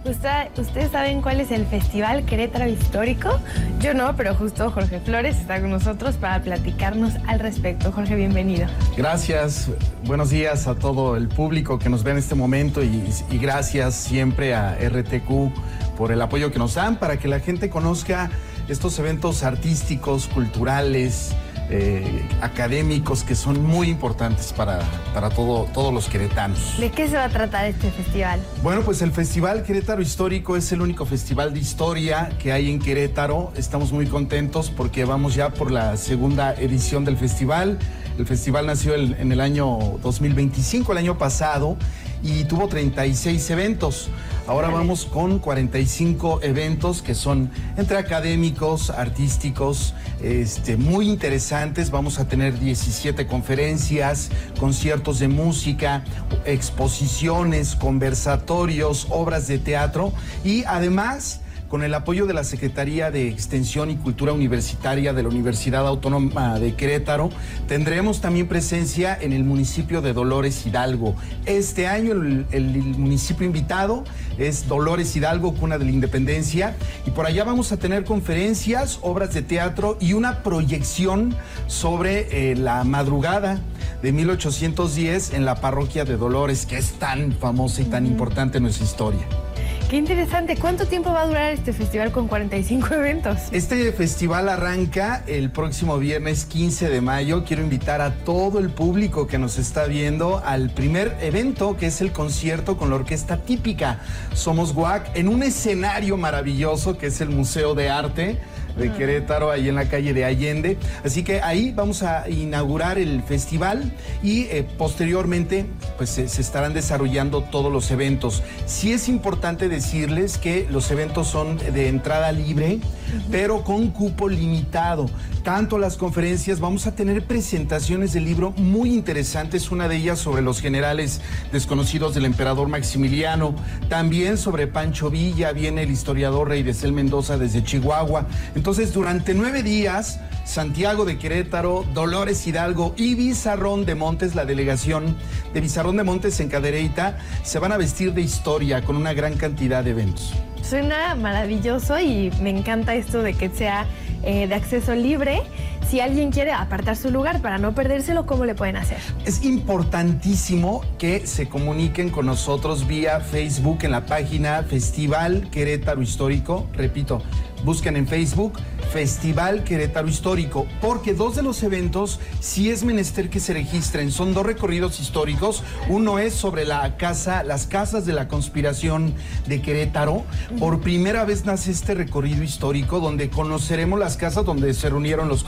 ¿Ustedes saben cuál es el Festival Querétaro Histórico? Yo no, pero justo Jorge Flores está con nosotros para platicarnos al respecto. Jorge, bienvenido. Gracias, buenos días a todo el público que nos ve en este momento y gracias siempre a RTQ por el apoyo que nos dan para que la gente conozca estos eventos artísticos, culturales, académicos que son muy importantes para todos los queretanos. ¿De qué se va a tratar este festival? Bueno, pues el Festival Querétaro Histórico es el único festival de historia que hay en Querétaro. Estamos muy contentos porque vamos ya por la segunda edición del festival. El festival nació en el año 2025, el año pasado, y tuvo 36 eventos. Ahora vamos con 45 eventos que son entre académicos, artísticos, muy interesantes. Vamos a tener 17 conferencias, conciertos de música, exposiciones, conversatorios, obras de teatro y además, con el apoyo de la Secretaría de Extensión y Cultura Universitaria de la Universidad Autónoma de Querétaro, tendremos también presencia en el municipio de Dolores Hidalgo. Este año el municipio invitado es Dolores Hidalgo, cuna de la independencia, y por allá vamos a tener conferencias, obras de teatro y una proyección sobre la madrugada de 1810 en la parroquia de Dolores, que es tan famosa y tan importante en nuestra historia. Qué interesante. ¿Cuánto tiempo va a durar este festival con 45 eventos? Este festival arranca el próximo viernes 15 de mayo. Quiero invitar a todo el público que nos está viendo al primer evento, que es el concierto con la orquesta típica Somos Guac, en un escenario maravilloso que es el Museo de Arte de Querétaro, ahí en la calle de Allende. Así que ahí vamos a inaugurar el festival y posteriormente pues se estarán desarrollando todos los eventos. Sí es importante decirles que los eventos son de entrada libre, pero con cupo limitado. Tanto las conferencias, vamos a tener presentaciones de libro muy interesantes, una de ellas sobre los generales desconocidos del emperador Maximiliano, también sobre Pancho Villa, viene el historiador Rey de Cel Mendoza desde Chihuahua. Entonces, durante 9 días, Santiago de Querétaro, Dolores Hidalgo y Bizarrón de Montes, la delegación de Bizarrón de Montes en Cadereyta, se van a vestir de historia con una gran cantidad de eventos. Suena maravilloso y me encanta esto de que sea de acceso libre. Si alguien quiere apartar su lugar para no perdérselo, ¿cómo le pueden hacer? Es importantísimo que se comuniquen con nosotros vía Facebook en la página Festival Querétaro Histórico. Repito, busquen en Facebook Festival Querétaro Histórico, porque 2 de los eventos sí es menester que se registren. Son 2 recorridos históricos. Uno es sobre las casas de la conspiración de Querétaro. Por primera vez nace este recorrido histórico donde conoceremos las casas donde se reunieron los